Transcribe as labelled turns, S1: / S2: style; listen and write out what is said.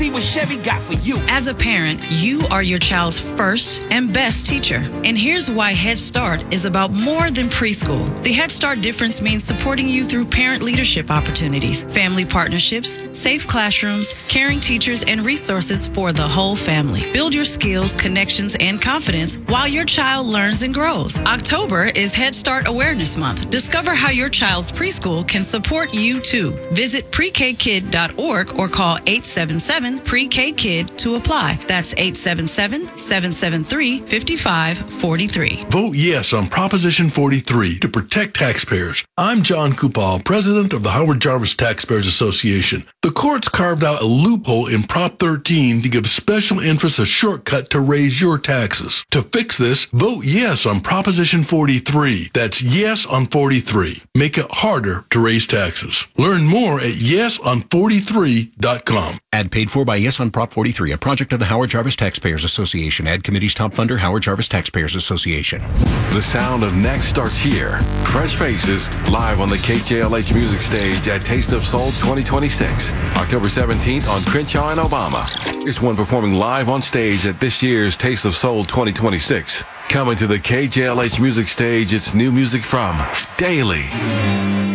S1: See what Chevy got for you.
S2: As a parent, you are your child's first and best teacher. And here's why Head Start is about more than preschool. The Head Start difference means supporting you through parent leadership opportunities, family partnerships, safe classrooms, caring teachers, and resources for the whole family. Build your skills, connections, and confidence while your child learns and grows. October is Head Start Awareness Month. Discover how your child's preschool can support you too. Visit prekkid.org or call 877-PRE-K-KID to apply. That's 877-773-5543.
S3: Vote yes on Proposition 43 to protect taxpayers. I'm John Kupal, president of the Howard Jarvis Taxpayers Association. The courts carved out a loophole in Prop 13 to give special interests a shortcut to raise your taxes. To fix this, vote yes on Proposition 43. That's yes on 43. Make it harder to raise taxes. Learn more at yeson43.com.
S4: Ad paid for by Yes on Prop 43, a project of the Howard Jarvis Taxpayers Association. Ad committee's top funder, Howard Jarvis Taxpayers Association.
S5: The sound of next starts here. Fresh Faces, live on the KJLH Music Stage at Taste of Soul 2026. October 17th on Crenshaw and Obama. It's one performing live on stage at this year's Taste of Soul 2026. Coming to the KJLH Music Stage, it's new music from Daily.